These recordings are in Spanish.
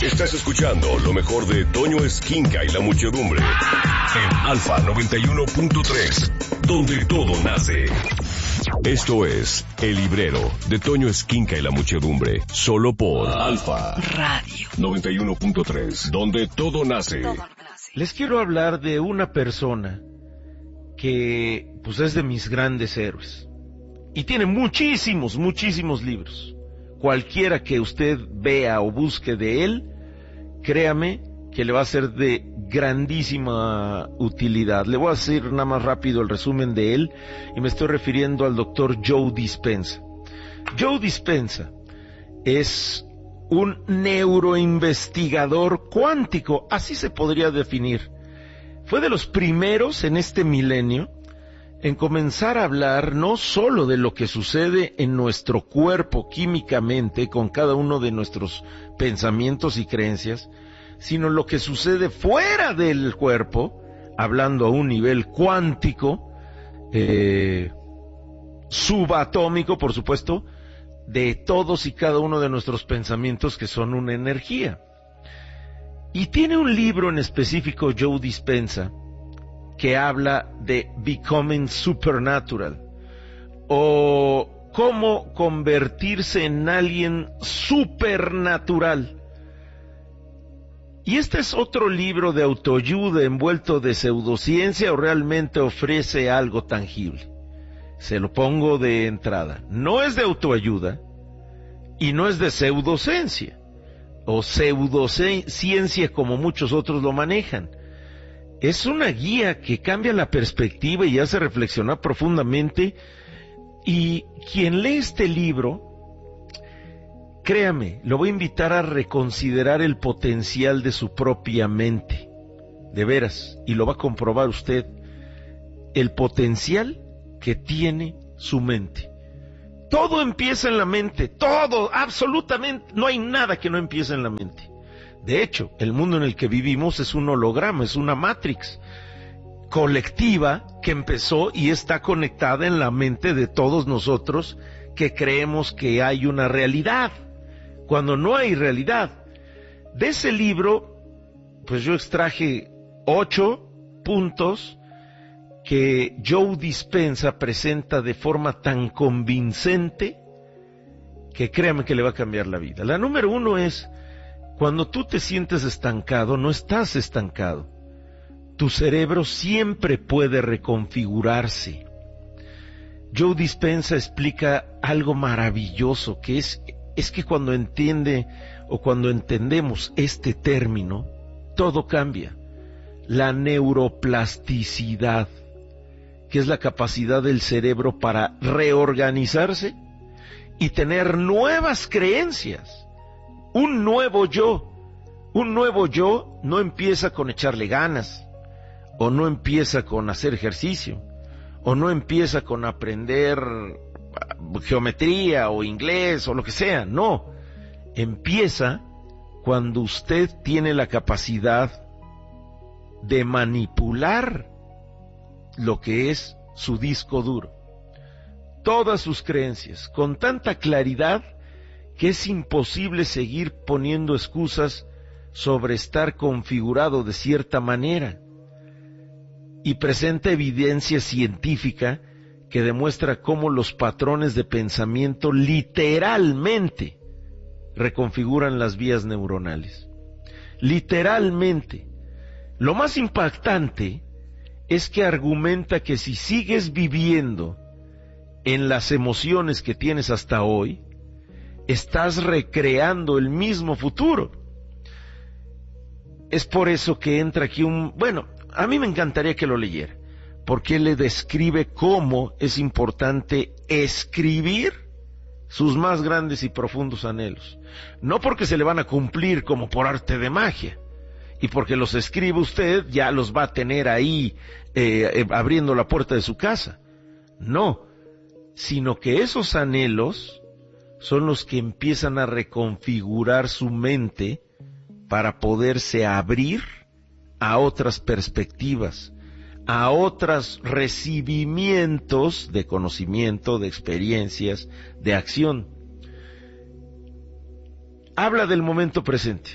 Estás escuchando lo mejor de Toño Esquinca y la Muchedumbre en Alfa 91.3, donde todo nace. Esto es El Librero de Toño Esquinca y la Muchedumbre, solo por Alfa Radio 91.3, donde todo nace. Les quiero hablar de una persona que pues es de mis grandes héroes y tiene muchísimos libros. Cualquiera que usted vea o busque de él, créame que le va a ser de grandísima utilidad. Le voy a hacer nada más rápido el resumen de él y me estoy refiriendo al doctor Joe Dispenza. Joe Dispenza es un neuroinvestigador cuántico, así se podría definir. Fue de los primeros en este milenio en comenzar a hablar no solo de lo que sucede en nuestro cuerpo químicamente con cada uno de nuestros pensamientos y creencias, sino lo que sucede fuera del cuerpo, hablando a un nivel cuántico, subatómico, por supuesto, de todos y cada uno de nuestros pensamientos que son una energía. Y tiene un libro en específico, Joe Dispenza, que habla de Becoming Supernatural, o cómo convertirse en alguien supernatural. Y este es otro libro de autoayuda envuelto de pseudociencia o realmente ofrece algo tangible. Se lo pongo de entrada. No es de autoayuda y no es de pseudociencia o pseudociencia como muchos otros lo manejan. Es una guía que cambia la perspectiva y hace reflexionar profundamente, y quien lee este libro, créame, lo voy a invitar a reconsiderar el potencial de su propia mente, de veras, y lo va a comprobar usted, el potencial que tiene su mente. Todo empieza en la mente, todo, absolutamente, no hay nada que no empiece en la mente. De hecho, el mundo en el que vivimos es un holograma, es una matrix colectiva que empezó y está conectada en la mente de todos nosotros que creemos que hay una realidad, cuando no hay realidad. De ese libro, pues yo extraje 8 puntos que Joe Dispenza presenta de forma tan convincente que créame que le va a cambiar la vida. La número 1 es: cuando tú te sientes estancado, no estás estancado. Tu cerebro siempre puede reconfigurarse. Joe Dispenza explica algo maravilloso, que es que cuando entendemos este término, todo cambia. La neuroplasticidad, que es la capacidad del cerebro para reorganizarse y tener nuevas creencias. Un nuevo yo no empieza con echarle ganas, o no empieza con hacer ejercicio, o no empieza con aprender geometría o inglés o lo que sea, no. Empieza cuando usted tiene la capacidad de manipular lo que es su disco duro, todas sus creencias, con tanta claridad que es imposible seguir poniendo excusas sobre estar configurado de cierta manera, y presenta evidencia científica que demuestra cómo los patrones de pensamiento literalmente reconfiguran las vías neuronales. Literalmente. Lo más impactante es que argumenta que si sigues viviendo en las emociones que tienes hasta hoy, estás recreando el mismo futuro. Es por eso que entra aquí a mí me encantaría que lo leyera, porque él le describe cómo es importante escribir sus más grandes y profundos anhelos. No porque se le van a cumplir como por arte de magia, y porque los escribe usted, ya los va a tener ahí abriendo la puerta de su casa. No, sino que esos anhelos son los que empiezan a reconfigurar su mente para poderse abrir a otras perspectivas, a otros recibimientos de conocimiento, de experiencias, de acción. Habla del momento presente.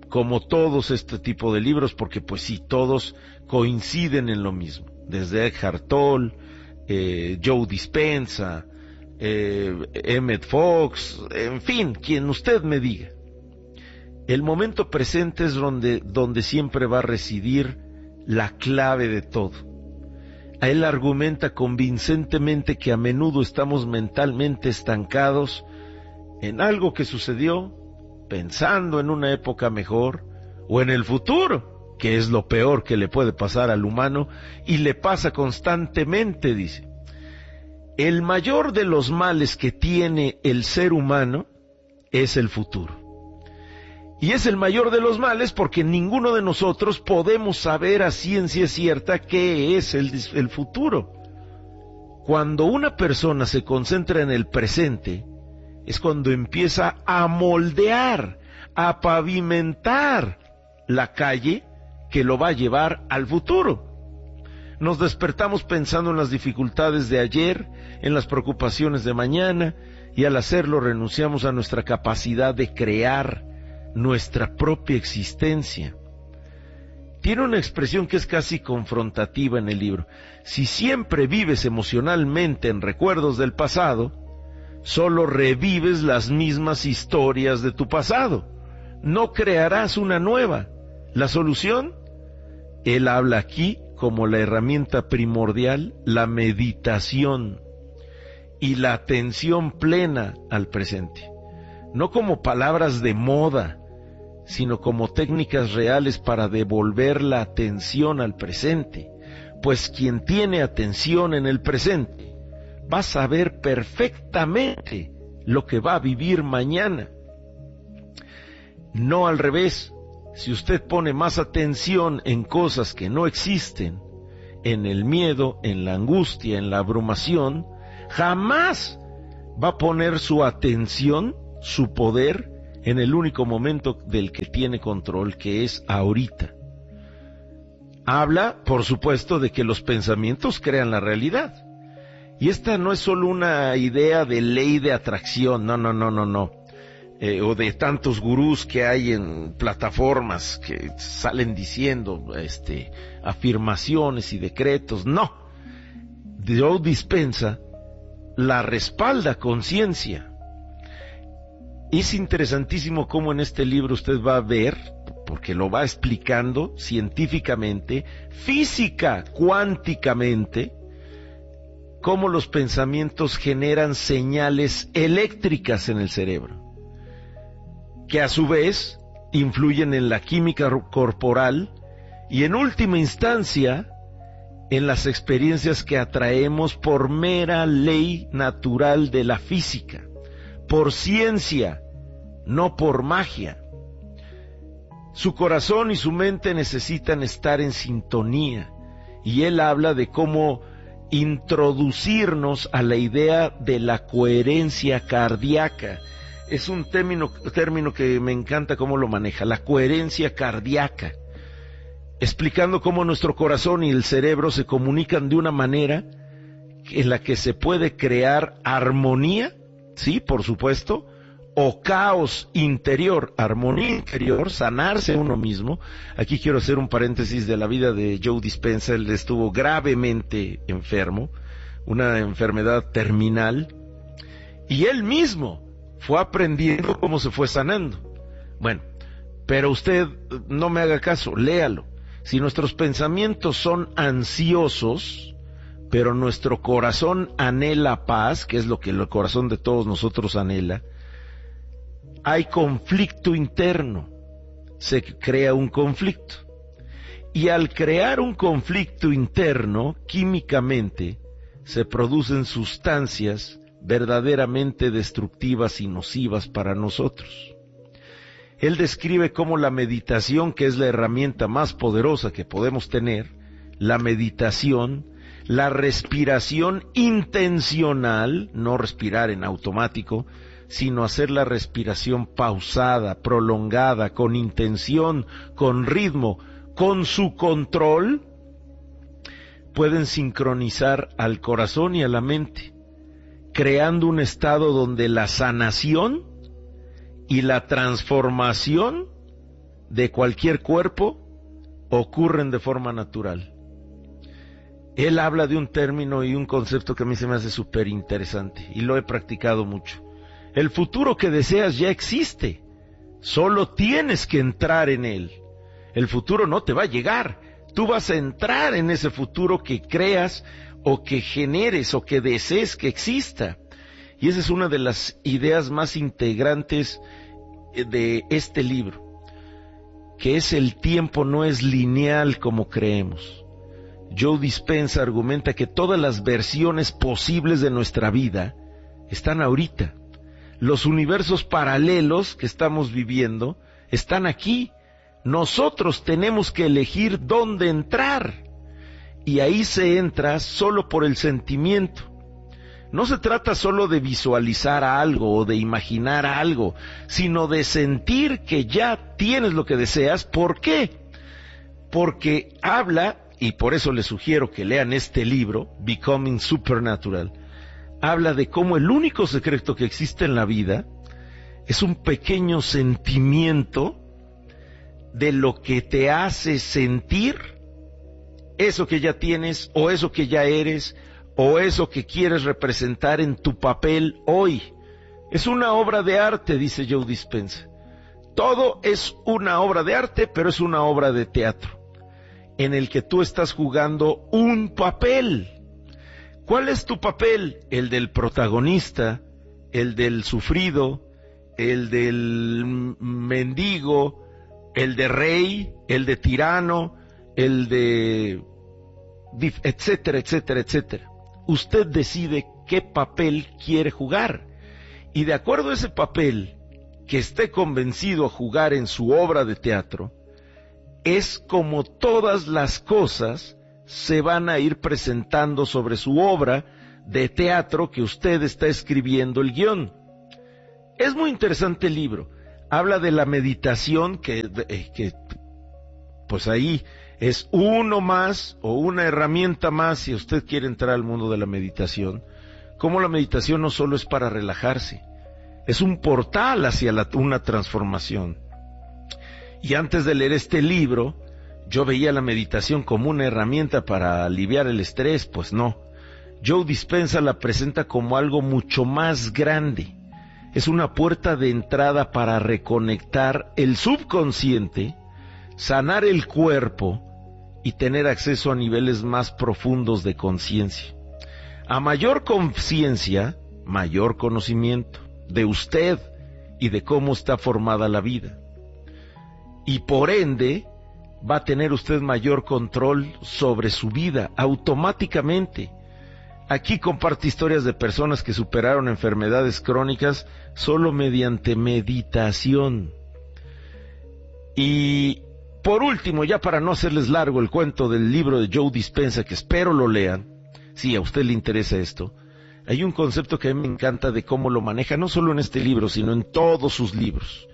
como todos este tipo de libros, porque pues sí, todos coinciden en lo mismo, desde Eckhart Tolle, Joe Dispenza, Emmett Fox, en fin, quien usted me diga. El momento presente es donde siempre va a residir la clave de todo. Él argumenta convincentemente que a menudo estamos mentalmente estancados en algo que sucedió, pensando en una época mejor o en el futuro, que es lo peor que le puede pasar al humano, y le pasa constantemente, dice. El mayor de los males que tiene el ser humano es el futuro. Y es el mayor de los males porque ninguno de nosotros podemos saber a ciencia cierta qué es el futuro. Cuando una persona se concentra en el presente, es cuando empieza a moldear, a pavimentar la calle que lo va a llevar al futuro. Nos despertamos pensando en las dificultades de ayer, en las preocupaciones de mañana, y al hacerlo renunciamos a nuestra capacidad de crear nuestra propia existencia. Tiene una expresión que es casi confrontativa en el libro. Si siempre vives emocionalmente en recuerdos del pasado, solo revives las mismas historias de tu pasado. No crearás una nueva. ¿La solución? Él habla aquí como la herramienta primordial, la meditación y la atención plena al presente. No como palabras de moda, sino como técnicas reales para devolver la atención al presente. Pues quien tiene atención en el presente va a saber perfectamente lo que va a vivir mañana. No al revés. Si usted pone más atención en cosas que no existen, en el miedo, en la angustia, en la abrumación, jamás va a poner su atención, su poder, en el único momento del que tiene control, que es ahorita. Habla, por supuesto, de que los pensamientos crean la realidad. Y esta no es solo una idea de ley de atracción, no. O de tantos gurús que hay en plataformas que salen diciendo afirmaciones y decretos. No. Joe Dispenza la respalda con ciencia. Es interesantísimo cómo en este libro usted va a ver, porque lo va explicando científicamente, física, cuánticamente, cómo los pensamientos generan señales eléctricas en el cerebro, que a su vez influyen en la química corporal y en última instancia en las experiencias que atraemos por mera ley natural de la física, por ciencia, no por magia. Su corazón y su mente necesitan estar en sintonía, y él habla de cómo introducirnos a la idea de la coherencia cardíaca. Es un término que me encanta cómo lo maneja, la coherencia cardíaca, explicando cómo nuestro corazón y el cerebro se comunican de una manera en la que se puede crear armonía, sí, por supuesto, o caos interior, armonía interior, sanarse a uno mismo. Aquí quiero hacer un paréntesis de la vida de Joe Dispenza. Él estuvo gravemente enfermo, una enfermedad terminal, y él mismo fue aprendiendo cómo se fue sanando. Bueno, pero usted no me haga caso, léalo. Si nuestros pensamientos son ansiosos, pero nuestro corazón anhela paz, que es lo que el corazón de todos nosotros anhela, hay conflicto interno, se crea un conflicto. Y al crear un conflicto interno, químicamente, se producen sustancias verdaderamente destructivas y nocivas para nosotros. Él describe cómo la meditación, que es la herramienta más poderosa que podemos tener, la meditación, la respiración intencional, no respirar en automático, sino hacer la respiración pausada, prolongada, con intención, con ritmo, con su control, pueden sincronizar al corazón y a la mente, creando un estado donde la sanación y la transformación de cualquier cuerpo ocurren de forma natural. Él habla de un término y un concepto que a mí se me hace súper interesante y lo he practicado mucho. El futuro que deseas ya existe, solo tienes que entrar en él. El futuro no te va a llegar, tú vas a entrar en ese futuro que creas o que generes o que desees que exista. Y esa es una de las ideas más integrantes de este libro, que es el tiempo no es lineal como creemos. Joe Dispenza argumenta que todas las versiones posibles de nuestra vida están ahorita. Los universos paralelos que estamos viviendo están aquí. Nosotros tenemos que elegir dónde entrar. Y ahí se entra solo por el sentimiento. No se trata solo de visualizar algo o de imaginar algo, sino de sentir que ya tienes lo que deseas. ¿Por qué? Porque habla, y por eso les sugiero que lean este libro, Becoming Supernatural, habla de cómo el único secreto que existe en la vida es un pequeño sentimiento de lo que te hace sentir eso que ya tienes, o eso que ya eres, o eso que quieres representar en tu papel hoy. Es una obra de arte, dice Joe Dispenza. Todo es una obra de arte, pero es una obra de teatro, en el que tú estás jugando un papel. ¿Cuál es tu papel? El del protagonista, el del sufrido, el del mendigo, el de rey, el de tirano, el de etcétera, etcétera, etcétera. Usted decide qué papel quiere jugar, y de acuerdo a ese papel que esté convencido a jugar en su obra de teatro, es como todas las cosas se van a ir presentando sobre su obra de teatro que usted está escribiendo el guión. Es muy interesante el libro. Habla de la meditación, que pues ahí es uno más o una herramienta más si usted quiere entrar al mundo de la meditación. Como la meditación no solo es para relajarse, es un portal hacia una transformación. Y antes de leer este libro, yo veía la meditación como una herramienta para aliviar el estrés. Pues no. Joe Dispenza la presenta como algo mucho más grande. Es una puerta de entrada para reconectar el subconsciente, sanar el cuerpo y tener acceso a niveles más profundos de conciencia. A mayor conciencia, mayor conocimiento de usted y de cómo está formada la vida. Y por ende, va a tener usted mayor control sobre su vida automáticamente. Aquí comparte historias de personas que superaron enfermedades crónicas solo mediante meditación. Y por último, ya para no hacerles largo el cuento del libro de Joe Dispenza, que espero lo lean, si a usted le interesa esto, hay un concepto que a mí me encanta de cómo lo maneja, no solo en este libro, sino en todos sus libros.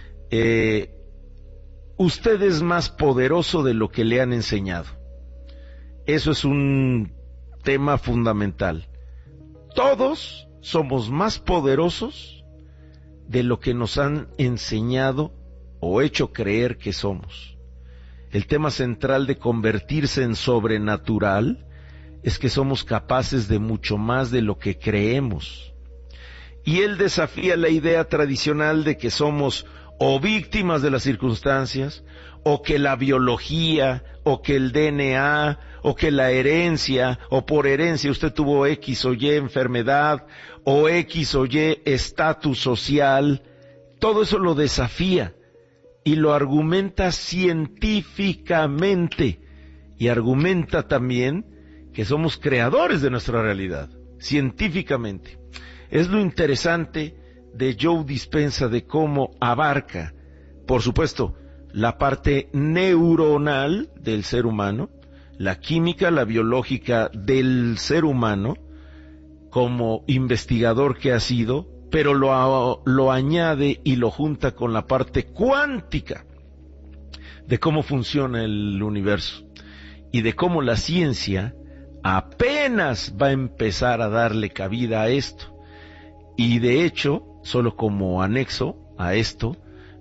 Usted es más poderoso de lo que le han enseñado. Eso es un tema fundamental. Todos somos más poderosos de lo que nos han enseñado o hecho creer que somos. El tema central de convertirse en sobrenatural es que somos capaces de mucho más de lo que creemos. Y él desafía la idea tradicional de que somos o víctimas de las circunstancias, o que la biología, o que el DNA, o que la herencia, o por herencia usted tuvo X o Y enfermedad, o X o Y estatus social. Todo eso lo desafía y lo argumenta científicamente, y argumenta también que somos creadores de nuestra realidad, científicamente. Es lo interesante de Joe Dispenza, de cómo abarca, por supuesto, la parte neuronal del ser humano, la química, la biológica del ser humano, como investigador que ha sido, pero lo añade y lo junta con la parte cuántica de cómo funciona el universo y de cómo la ciencia apenas va a empezar a darle cabida a esto. Y de hecho, solo como anexo a esto,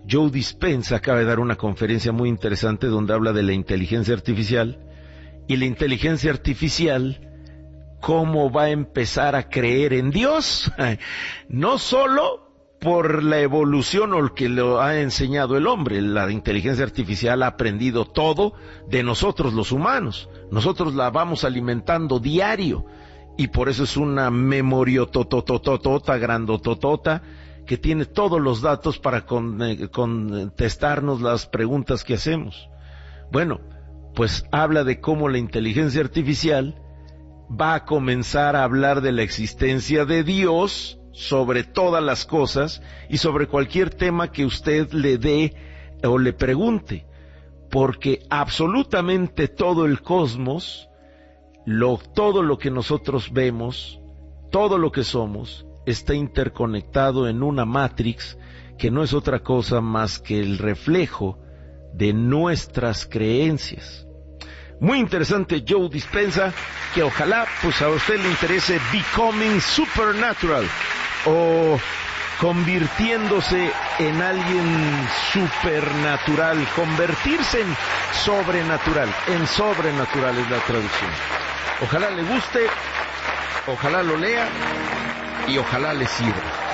Joe Dispenza acaba de dar una conferencia muy interesante donde habla de la inteligencia artificial, y la inteligencia artificial, cómo va a empezar a creer en Dios, no solo por la evolución o el que lo ha enseñado el hombre. La inteligencia artificial ha aprendido todo de nosotros los humanos. Nosotros la vamos alimentando diario, y por eso es una memoriototototota, grandototota, que tiene todos los datos para contestarnos las preguntas que hacemos. Bueno, pues habla de cómo la inteligencia artificial va a comenzar a hablar de la existencia de Dios sobre todas las cosas y sobre cualquier tema que usted le dé o le pregunte, porque absolutamente todo el cosmos, todo lo que nosotros vemos, todo lo que somos, está interconectado en una matrix que no es otra cosa más que el reflejo de nuestras creencias. Muy interesante Joe Dispenza, que ojalá pues a usted le interese Becoming Supernatural, o convirtiéndose en alguien supernatural, convertirse en sobrenatural es la traducción. Ojalá le guste, ojalá lo lea y ojalá le sirva.